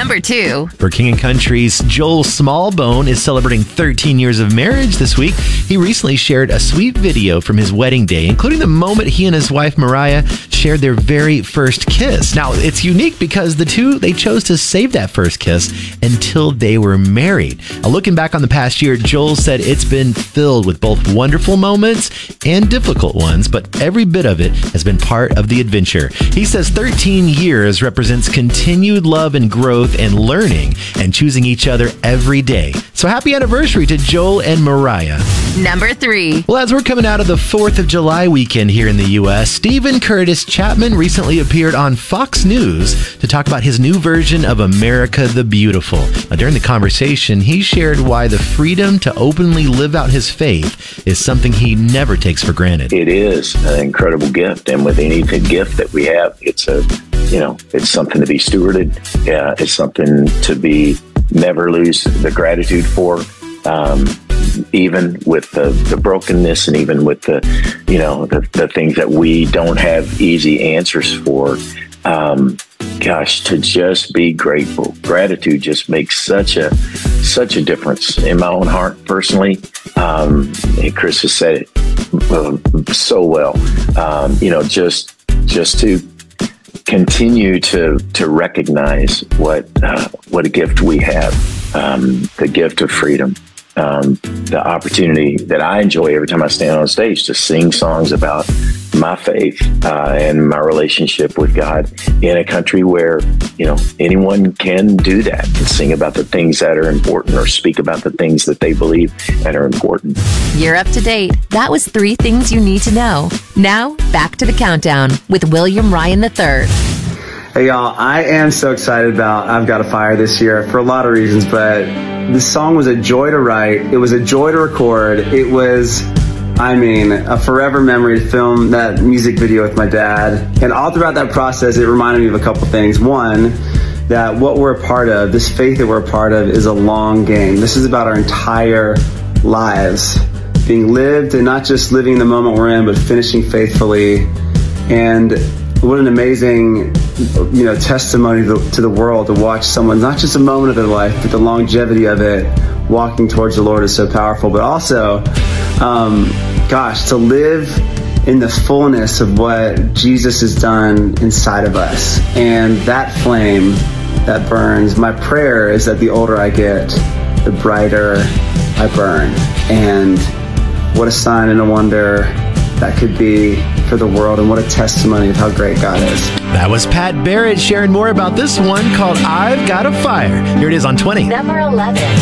Number 2. For King & Country's Joel Smallbone is celebrating 13 years of marriage this week. He recently shared a sweet video from his wedding day, including the moment he and his wife Mariah shared their very first kiss. Now, it's unique because the two, they chose to save that first kiss until they were married. Looking back on the past year, Joel said it's been filled with both wonderful moments and difficult ones, but every bit of it has been part of the adventure. He says 13 years represents continued love and growth and learning and choosing each other every day. So happy anniversary to Joel and Mariah. Number 3. Well, as we're coming out of the 4th of July weekend here in the U.S., Stephen Curtis Chapman recently appeared on Fox News to talk about his new version of America the Beautiful. Now, during the conversation, he shared why the freedom to openly live out his faith is something he never takes for granted. It is an incredible gift, and with any gift that we have, it's something to be stewarded. It's something to never lose the gratitude for. Even with the brokenness, and even with the things that we don't have easy answers for, to just be grateful. Gratitude just makes such a difference in my own heart personally. Chris has said it so well. Just to continue to recognize what a gift we have, the gift of freedom. The opportunity that I enjoy every time I stand on stage to sing songs about my faith and my relationship with God in a country where, anyone can do that and sing about the things that are important or speak about the things that they believe that are important. You're up to date. That was 3 things you need to know. Now, back to the countdown with William Ryan III. Hey, y'all, I am so excited about I've Got a Fire this year for a lot of reasons, but this song was a joy to write. It was a joy to record. It was, a forever memory to film that music video with my dad. And all throughout that process, it reminded me of a couple things. One, that what we're a part of, this faith that we're a part of, is a long game. This is about our entire lives being lived, and not just living the moment we're in, but finishing faithfully. And what an amazing, testimony to the world to watch someone, not just a moment of their life, but the longevity of it, walking towards the Lord is so powerful. But also, to live in the fullness of what Jesus has done inside of us. And that flame that burns, my prayer is that the older I get, the brighter I burn. And what a sign and a wonder that could be for the world, and what a testimony of how great God is. That was Pat Barrett sharing more about this one called I've Got a Fire. Here it is on 20. Number 11.